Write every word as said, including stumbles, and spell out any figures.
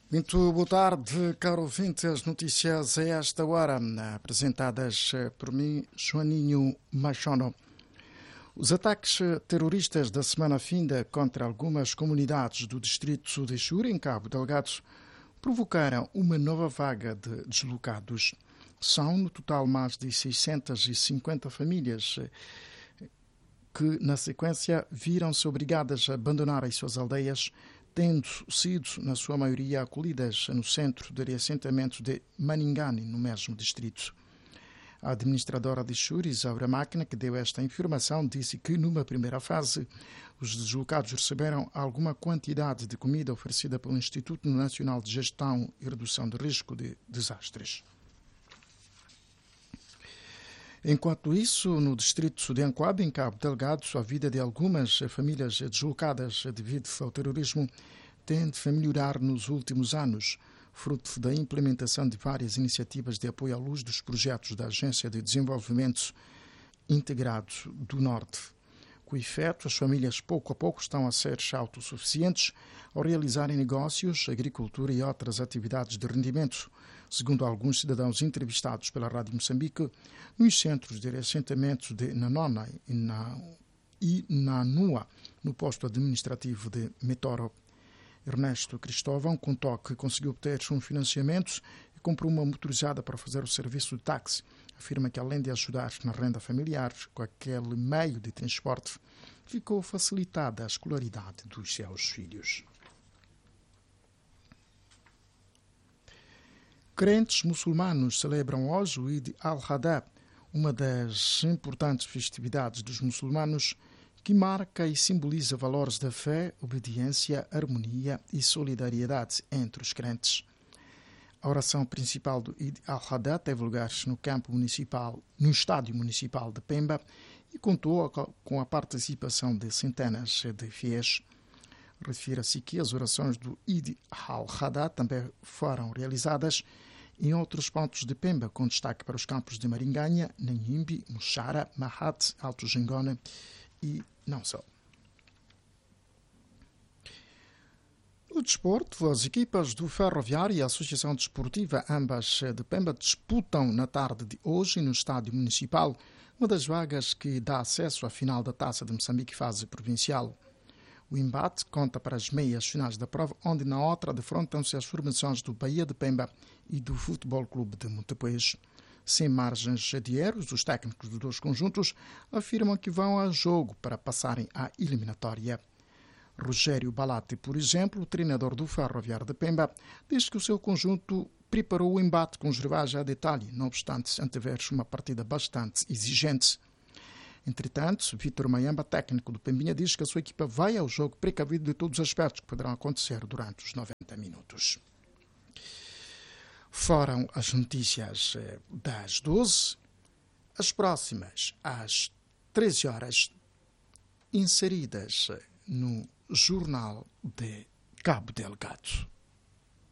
Muito boa tarde, caro ouvinte. As notícias a esta hora, apresentadas por mim, Joaninho Machono. Os ataques terroristas da semana finda contra algumas comunidades do distrito de Chura, em Cabo Delgado, provocaram uma nova vaga de deslocados. São, no total, mais de seiscentas e cinquenta famílias que, na sequência, viram-se obrigadas a abandonar as suas aldeias, tendo sido, na sua maioria, acolhidas no centro de reassentamento de Maningani, no mesmo distrito. A administradora de Chura, Isaura Máquina, que deu esta informação, disse que, numa primeira fase, os deslocados receberam alguma quantidade de comida oferecida pelo Instituto Nacional de Gestão e Redução de Risco de Desastres. Enquanto isso, no distrito de Ancoab, em Cabo Delgado, a vida de algumas famílias deslocadas devido ao terrorismo tende a melhorar nos últimos anos, fruto da implementação de várias iniciativas de apoio à luz dos projetos da Agência de Desenvolvimento Integrado do Norte. Com efeito, as famílias pouco a pouco estão a ser autossuficientes ao realizarem negócios, agricultura e outras atividades de rendimento, segundo alguns cidadãos entrevistados pela Rádio Moçambique, nos centros de reassentamento de Nanona e, na, e Nanua, no posto administrativo de Metoro. Ernesto Cristóvão contou que conseguiu obter um financiamento e comprou uma motorizada para fazer o serviço de táxi. Afirma que, além de ajudar na renda familiar com aquele meio de transporte, ficou facilitada a escolaridade dos seus filhos. Crentes muçulmanos celebram hoje o Eid al-Adha, uma das importantes festividades dos muçulmanos que marca e simboliza valores da fé, obediência, harmonia e solidariedade entre os crentes. A oração principal do Eid al-Adha teve lugar no campo municipal, no estádio municipal de Pemba e contou com a participação de centenas de fiéis. Refira-se que as orações do Eid al-Adha também foram realizadas em outros pontos de Pemba, com destaque para os campos de Maringanha, Nanhimbi, Muxara, Mahat, Alto Jangona e não só. No desporto, as equipas do Ferroviário e a Associação Desportiva, ambas de Pemba, disputam na tarde de hoje, no Estádio Municipal, uma das vagas que dá acesso à final da Taça de Moçambique fase provincial. O embate conta para as meias finais da prova, onde na outra defrontam-se as formações do Bahia de Pemba e do Futebol Clube de Montepuez. Sem margens de erros, os técnicos dos dois conjuntos afirmam que vão a jogo para passarem à eliminatória. Rogério Balatti, por exemplo, o treinador do Ferroviário de Pemba, diz que o seu conjunto preparou o embate com os rivais a detalhe, não obstante antever uma partida bastante exigente. Entretanto, Vítor Mayamba, técnico do Pembinha, diz que a sua equipa vai ao jogo precavido de todos os aspectos que poderão acontecer durante os noventa minutos. Foram as notícias das doze, as próximas às treze horas, inseridas no Jornal de Cabo Delgado.